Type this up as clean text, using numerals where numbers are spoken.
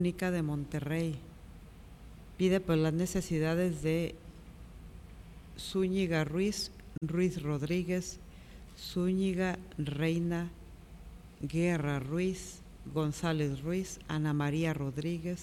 Mónica de Monterrey. Pide por las necesidades de Zúñiga Ruiz, Ruiz Rodríguez, Zúñiga Reina, Guerra Ruiz, González Ruiz, Ana María Rodríguez,